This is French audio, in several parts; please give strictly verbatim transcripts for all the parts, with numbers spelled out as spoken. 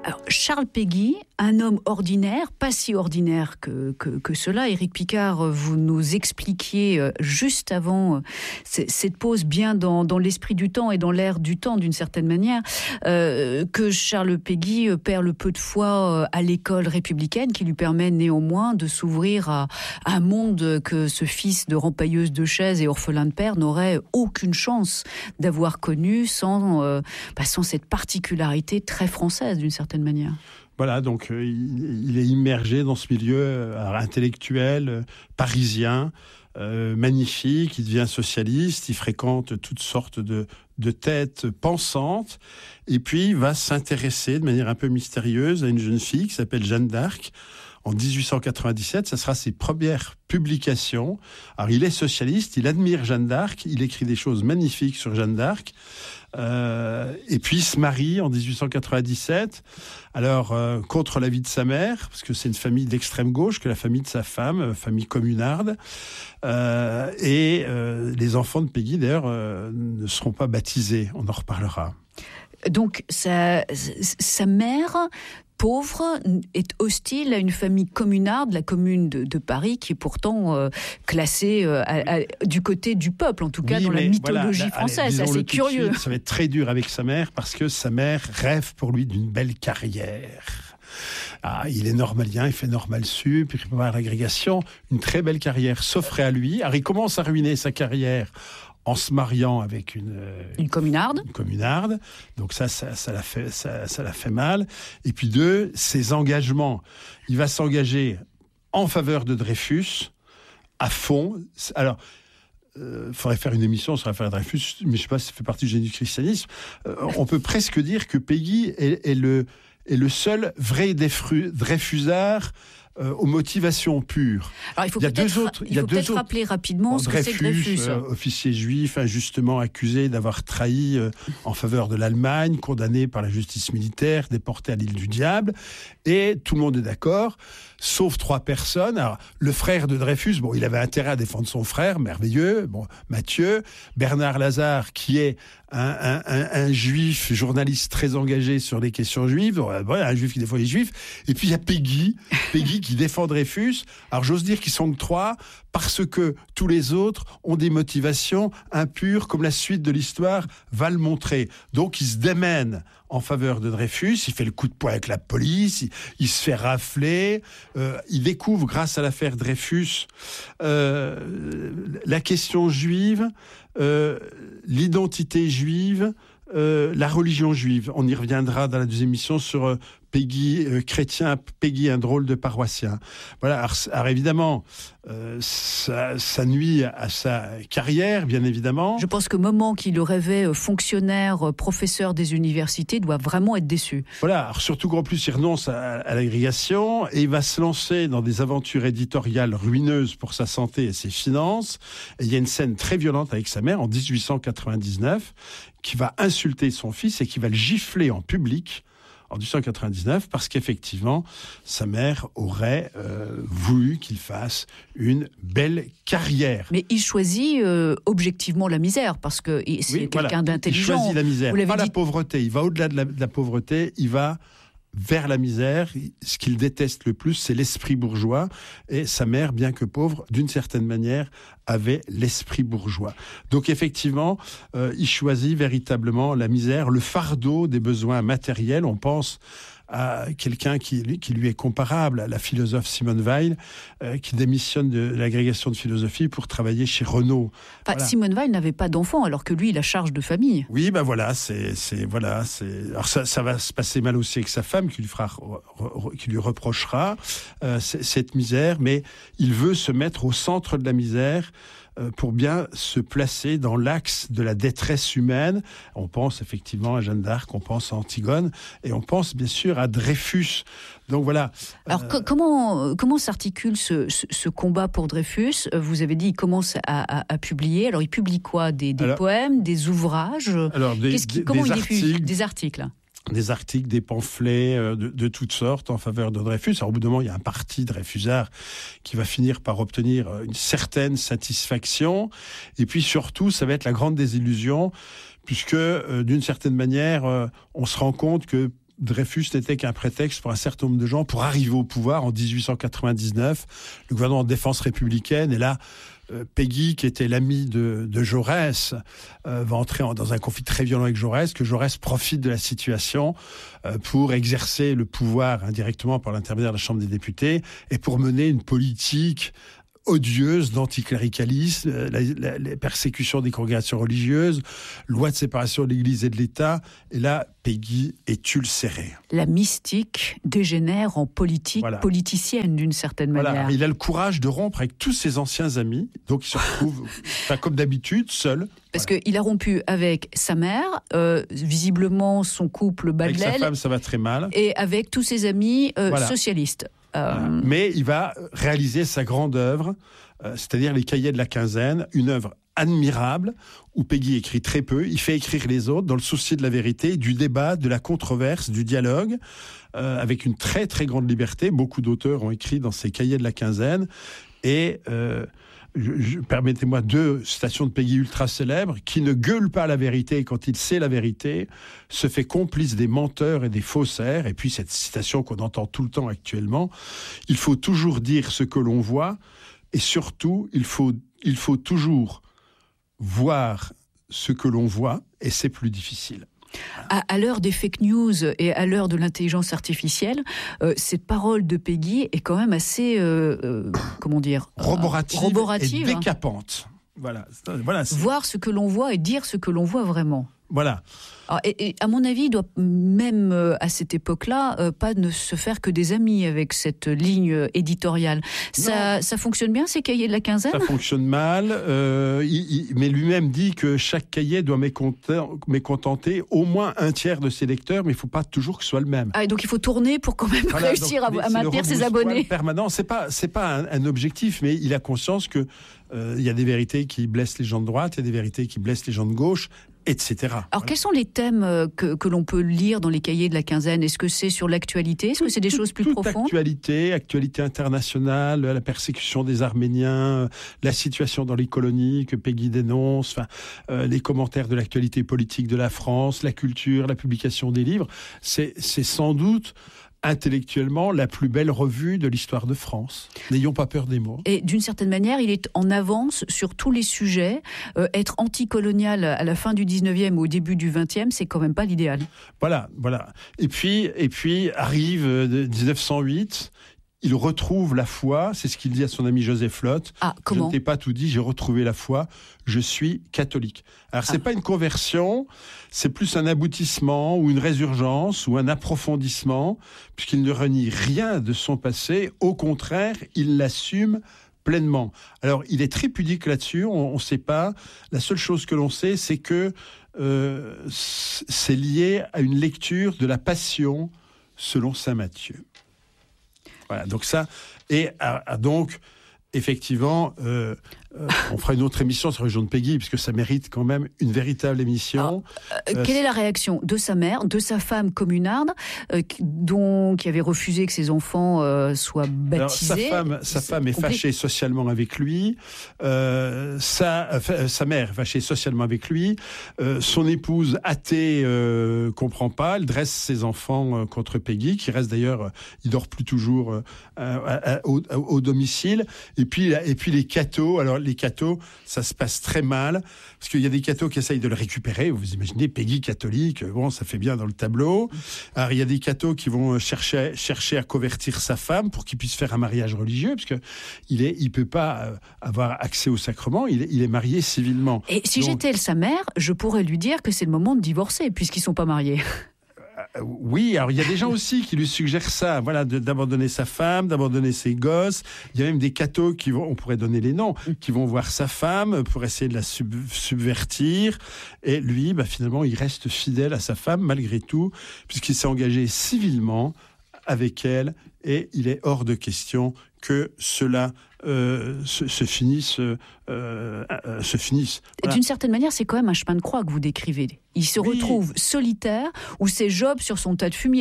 Alors, Charles Péguy, un homme ordinaire, pas si ordinaire que, que, que cela. Éric Picard, vous nous expliquiez juste avant cette pause, bien dans, dans l'esprit du temps et dans l'air du temps, d'une certaine manière, euh, que Charles Péguy perd le peu de foi à l'école républicaine qui lui permet néanmoins de s'ouvrir à, à un monde que ce fils de rempailleuse de chaises et orphelin de père n'aurait aucune chance d'avoir connu sans, euh, bah, sans cette particularité très française, d'une certaine manière. Voilà, donc euh, il, il est immergé dans ce milieu euh, intellectuel, euh, parisien, euh, magnifique. Il devient socialiste, il fréquente toutes sortes de, de têtes pensantes, et puis il va s'intéresser de manière un peu mystérieuse à une jeune fille qui s'appelle Jeanne d'Arc. En dix-huit cent quatre-vingt-dix-sept, ça sera ses premières publications. Alors, il est socialiste, il admire Jeanne d'Arc, il écrit des choses magnifiques sur Jeanne d'Arc. Euh, et puis, il se marie en dix-huit cent quatre-vingt-dix-sept, alors euh, contre l'avis de sa mère, parce que c'est une famille d'extrême gauche, que la famille de sa femme, euh, famille communarde. Euh, et euh, les enfants de Péguy, d'ailleurs, euh, ne seront pas baptisés. On en reparlera. Donc, sa, sa mère... pauvre, est hostile à une famille communarde, la commune de, de Paris, qui est pourtant euh, classée euh, à, à, du côté du peuple, en tout cas oui, dans la mythologie voilà, française. Allez, c'est assez curieux. Suite, ça va être très dur avec sa mère, parce que sa mère rêve pour lui d'une belle carrière. Ah, il est normalien, il fait normal sup, il prépare l'agrégation, une très belle carrière s'offrait à lui. Alors il commence à ruiner sa carrière en se mariant avec une, une communarde. Une communarde. Donc ça, ça, ça, l'a fait, ça, ça l'a fait mal. Et puis deux, ses engagements. Il va s'engager en faveur de Dreyfus, à fond. Alors, il euh, faudrait faire une émission sur l'affaire Dreyfus, mais je ne sais pas si ça fait partie du génie du christianisme. Euh, on peut presque dire que Péguy est, est, le, est le seul vrai Dreyfusard Euh, aux motivations pures. Alors, il faut il y a deux autres. Il, il faut peut-être autres... rappeler rapidement bon, ce Dreyfus, que c'est Dreyfus. Euh, officier juif, injustement accusé d'avoir trahi euh, en faveur de l'Allemagne, condamné par la justice militaire, déporté à l'île du Diable. Et tout le monde est d'accord, sauf trois personnes. Alors, le frère de Dreyfus, bon, il avait intérêt à défendre son frère, merveilleux. Bon, Mathieu, Bernard Lazare, qui est un, un, un, un juif, journaliste très engagé sur les questions juives, voilà, un juif qui défend les juifs. Et puis il y a Péguy, Péguy qui défend Dreyfus. Alors j'ose dire qu'ils sont que trois, parce que tous les autres ont des motivations impures, comme la suite de l'histoire va le montrer. Donc il se démène en faveur de Dreyfus, il fait le coup de poing avec la police, il, il se fait rafler, euh, il découvre, grâce à l'affaire Dreyfus, euh, la question juive, euh, l'identité juive, euh, la religion juive. On y reviendra dans la deuxième émission sur euh, Péguy euh, chrétien, Péguy un drôle de paroissien. Voilà. Alors, alors évidemment, euh, ça, ça nuit à sa carrière, bien évidemment. Je pense que moment qu'il le rêvait fonctionnaire, professeur des universités, doit vraiment être déçu. Voilà. Alors surtout qu'en plus il renonce à, à l'agrégation et il va se lancer dans des aventures éditoriales ruineuses pour sa santé et ses finances. Et il y a une scène très violente avec sa mère en dix-huit cent quatre-vingt-dix-neuf qui va insulter son fils et qui va le gifler en public en dix-huit cent quatre-vingt-dix-neuf, parce qu'effectivement, sa mère aurait euh, voulu qu'il fasse une belle carrière. Mais il choisit euh, objectivement la misère, parce que c'est oui, quelqu'un voilà. d'intelligent. Il choisit la misère, pas dit... la pauvreté. Il va au-delà de la, de la pauvreté, il va vers la misère. Ce qu'il déteste le plus, c'est l'esprit bourgeois. Et sa mère, bien que pauvre, d'une certaine manière, avait l'esprit bourgeois. Donc effectivement, euh, il choisit véritablement la misère, le fardeau des besoins matériels. On pense à quelqu'un qui, qui lui est comparable, à la philosophe Simone Weil, euh, qui démissionne de l'agrégation de philosophie pour travailler chez Renault. Enfin, voilà. Simone Weil n'avait pas d'enfant, alors que lui, il a charge de famille. Oui, ben voilà, c'est, c'est voilà, c'est. Alors ça, ça va se passer mal aussi avec sa femme, qui lui fera, re, re, qui lui reprochera euh, cette misère, mais il veut se mettre au centre de la misère. Pour bien se placer dans l'axe de la détresse humaine. On pense effectivement à Jeanne d'Arc, on pense à Antigone, et on pense bien sûr à Dreyfus. Donc voilà. Alors euh... comment, comment s'articule ce, ce, ce combat pour Dreyfus ? Vous avez dit qu'il commence à, à, à publier. Alors il publie quoi ? Des, des alors, poèmes, des ouvrages ? Alors des, Qu'est-ce qui, des, comment des il articles. Des articles. Des articles, des pamphlets euh, de, de toutes sortes en faveur de Dreyfus. Alors, au bout d'un moment, il y a un parti Dreyfusard qui va finir par obtenir une certaine satisfaction. Et puis surtout, ça va être la grande désillusion, puisque euh, d'une certaine manière, euh, on se rend compte que Dreyfus n'était qu'un prétexte pour un certain nombre de gens pour arriver au pouvoir en dix-huit cent quatre-vingt-dix-neuf. Le gouvernement de défense républicaine, et là, euh, Péguy, qui était l'ami de, de Jaurès, euh, va entrer en, dans un conflit très violent avec Jaurès, que Jaurès profite de la situation euh, pour exercer le pouvoir indirectement par l'intermédiaire de la Chambre des députés et pour mener une politique odieuse d'anticléricalisme, la, la, la persécution des congrégations religieuses, loi de séparation de l'Église et de l'État. Et là, Péguy est ulcéré. La mystique dégénère en politique voilà. politicienne, d'une certaine voilà. manière. Il a le courage de rompre avec tous ses anciens amis, donc il se retrouve, enfin, comme d'habitude, seul. Parce voilà. qu'il a rompu avec sa mère, euh, visiblement son couple bat de l'aile. Avec sa femme, ça va très mal. Et avec tous ses amis euh, voilà. socialistes. Euh... Voilà. Mais il va réaliser sa grande œuvre, euh, c'est-à-dire les Cahiers de la quinzaine, une œuvre admirable où Péguy écrit très peu. Il fait écrire les autres dans le souci de la vérité, du débat, de la controverse, du dialogue, euh, avec une très très grande liberté. Beaucoup d'auteurs ont écrit dans ces Cahiers de la quinzaine. Et euh, je, je, permettez-moi deux citations de Péguy ultra célèbres: qui ne gueule pas la vérité quand il sait la vérité se fait complice des menteurs et des faussaires. Et puis cette citation qu'on entend tout le temps actuellement: il faut toujours dire ce que l'on voit, et surtout il faut, il faut toujours voir ce que l'on voit, et c'est plus difficile. À, à l'heure des fake news et à l'heure de l'intelligence artificielle, euh, cette parole de Péguy est quand même assez, euh, euh, comment dire, roborative, euh, roborative et décapante. Voilà, voilà. C'est... Voir ce que l'on voit et dire ce que l'on voit vraiment. Voilà. Alors, et, et à mon avis, il doit même euh, à cette époque-là euh, pas ne se faire que des amis avec cette ligne éditoriale. Ça, ça fonctionne bien, ces cahiers de la quinzaine ? Ça fonctionne mal, euh, il, il, mais lui-même dit que chaque cahier doit mécontenter au moins un tiers de ses lecteurs, mais il ne faut pas toujours que ce soit le même. Ah, donc il faut tourner pour quand même voilà, réussir donc, à, à maintenir ses abonnés. Permanent, c'est pas, c'est pas un, un objectif, mais il a conscience que euh, il y a des vérités qui blessent les gens de droite, il y a des vérités qui blessent les gens de gauche, et cetera. Alors, voilà. Quels sont les thèmes que, que l'on peut lire dans les cahiers de la quinzaine ? Est-ce que c'est sur l'actualité ? Est-ce que c'est des tout, choses plus toute profondes ? Actualité, actualité internationale, la persécution des Arméniens, la situation dans les colonies que Péguy dénonce, enfin, euh, les commentaires de l'actualité politique de la France, la culture, la publication des livres. C'est, c'est sans doute intellectuellement la plus belle revue de l'histoire de France. N'ayons pas peur des mots. Et d'une certaine manière, il est en avance sur tous les sujets. Euh, être anticolonial à la fin du dix-neuvième ou au début du vingtième, c'est quand même pas l'idéal. Voilà, voilà. Et puis, et puis arrive euh, dix-neuf cent huit... il retrouve la foi, c'est ce qu'il dit à son ami Joseph Lotte. Ah, comment ? Je ne t'ai pas tout dit, j'ai retrouvé la foi, je suis catholique. Alors, c'est ah. pas une conversion, c'est plus un aboutissement ou une résurgence ou un approfondissement, puisqu'il ne renie rien de son passé, au contraire, il l'assume pleinement. Alors, il est très pudique là-dessus, on ne sait pas. La seule chose que l'on sait, c'est que euh, c'est lié à une lecture de la Passion selon saint Matthieu. Voilà, donc ça, et à, à donc, effectivement, euh, euh, on fera une autre émission sur la région de Péguy, puisque ça mérite quand même une véritable émission. Alors, euh, euh, quelle est la réaction de sa mère, de sa femme communarde, euh, dont, qui avait refusé que ses enfants euh, soient baptisés ? Alors, sa femme, sa femme est fâchée socialement avec lui, euh, sa, euh, sa mère est fâchée socialement avec lui, euh, son épouse athée euh, comprend pas, elle dresse ses enfants euh, contre Péguy, qui reste d'ailleurs, euh, il dort plus toujours euh, à, à, au, au domicile, et puis, et puis les cathos, alors les cathos, ça se passe très mal, parce qu'il y a des cathos qui essayent de le récupérer. Vous imaginez, Péguy catholique, bon, ça fait bien dans le tableau. Alors, il y a des cathos qui vont chercher, chercher à convertir sa femme pour qu'il puisse faire un mariage religieux, parce qu'il est, il peut pas avoir accès au sacrement, il est, il est marié civilement. Et si Donc, j'étais sa mère, je pourrais lui dire que c'est le moment de divorcer, puisqu'ils sont pas mariés. Oui, alors il y a des gens aussi qui lui suggèrent ça, voilà, de, d'abandonner sa femme, d'abandonner ses gosses. Il y a même des cathos qui vont, on pourrait donner les noms, qui vont voir sa femme pour essayer de la sub, subvertir. Et lui, bah, finalement, il reste fidèle à sa femme malgré tout, puisqu'il s'est engagé civilement avec elle, et il est hors de question que cela euh, se, se finisse. Euh, euh, se finisse. Voilà. D'une certaine manière, c'est quand même un chemin de croix que vous décrivez. Il se oui. retrouve solitaire, où c'est Job sur son tas de fumier.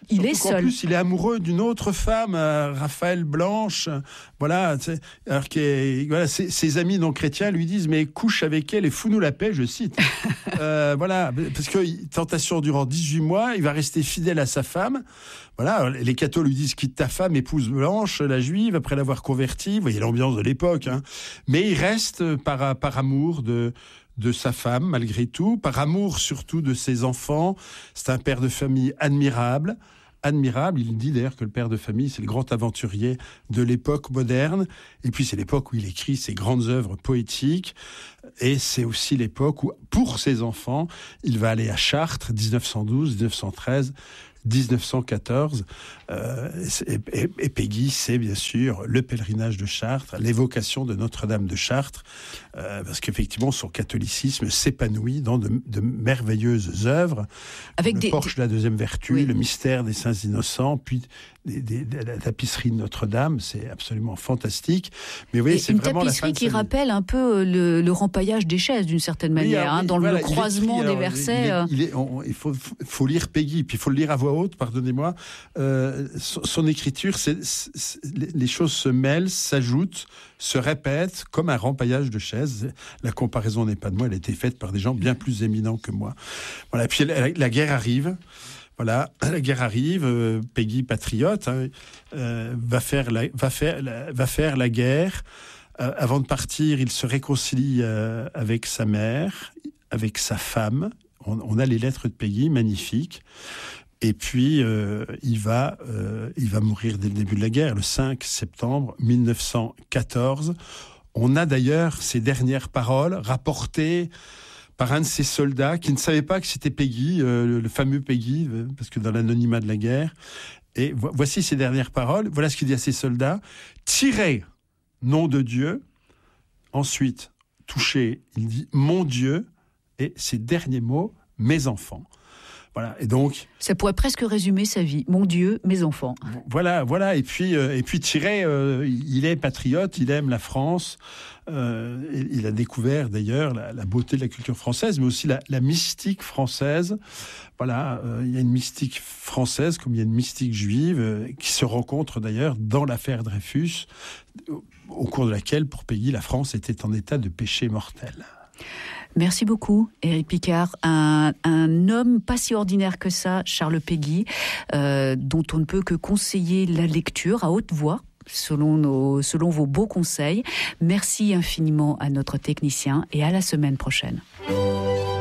il Surtout est seul. En plus, il est amoureux d'une autre femme, euh, Raphaël Blanche. Voilà, alors que voilà, ses, ses amis non chrétiens lui disent mais couche avec elle et fous-nous la paix, je cite. euh, voilà, parce que tentation durant dix-huit mois, il va rester fidèle à sa femme. Voilà, les cathos lui disent quitte ta femme, épouse Blanche, la juive, après l'avoir convertie. Vous voyez l'ambiance de l'époque, hein. Mais il reste par, par amour de, de sa femme, malgré tout, par amour surtout de ses enfants. C'est un père de famille admirable. Admirable, il dit d'ailleurs que le père de famille, c'est le grand aventurier de l'époque moderne. Et puis c'est l'époque où il écrit ses grandes œuvres poétiques. Et c'est aussi l'époque où, pour ses enfants, il va aller à Chartres, dix-neuf cent douze, dix-neuf cent treize, dix-neuf cent quatorze, euh, et, et, et Péguy, c'est bien sûr le pèlerinage de Chartres, l'évocation de Notre-Dame de Chartres, euh, parce qu'effectivement son catholicisme s'épanouit dans de, de merveilleuses œuvres, avec le des, Porche de la deuxième vertu, oui. Le mystère des saints innocents, puis des, des, des, la tapisserie de Notre-Dame, c'est absolument fantastique. Mais oui, c'est une vraiment tapisserie la fin qui de rappelle un peu le, le rempaillage des chaises d'une certaine manière, oui, alors, hein, dans voilà, le croisement écrit, des versets. Alors, il, est, il, est, on, il faut, faut lire Péguy, puis il faut le lire à voix haute, pardonnez-moi. Euh, son, son écriture, c'est, c'est, les choses se mêlent, s'ajoutent, se répètent, comme un rempaillage de chaises. La comparaison n'est pas de moi, elle a été faite par des gens bien plus éminents que moi. Voilà. Et puis la, la guerre arrive. Voilà, la guerre arrive. Euh, Péguy, patriote, hein, euh, va faire la, va faire la, va faire la guerre. Euh, avant de partir, il se réconcilie euh, avec sa mère, avec sa femme. On, on a les lettres de Péguy, magnifiques. Et puis, euh, il, va, euh, il va mourir dès le début de la guerre, le cinq septembre mille neuf cent quatorze. On a d'ailleurs ses dernières paroles rapportées par un de ses soldats qui ne savait pas que c'était Péguy, euh, le, le fameux Péguy, euh, parce que dans l'anonymat de la guerre. Et vo- voici ses dernières paroles. Voilà ce qu'il dit à ses soldats. « Tirez, nom de Dieu ». Ensuite, touché, il dit « Mon Dieu ». Et ses derniers mots, « Mes enfants ». Voilà, et donc... Ça pourrait presque résumer sa vie. Mon Dieu, mes enfants. Voilà, voilà. Et puis, euh, et puis Thierry, euh, il est patriote, il aime la France. Euh, il a découvert d'ailleurs la, la beauté de la culture française, mais aussi la, la mystique française. Voilà, euh, il y a une mystique française comme il y a une mystique juive euh, qui se rencontre d'ailleurs dans l'affaire Dreyfus, au cours de laquelle, pour Péguy, la France était en état de péché mortel. Merci beaucoup, Éric Picard. Un, un homme pas si ordinaire que ça, Charles Péguy, euh, dont on ne peut que conseiller la lecture à haute voix, selon, nos, selon vos beaux conseils. Merci infiniment à notre technicien et à la semaine prochaine.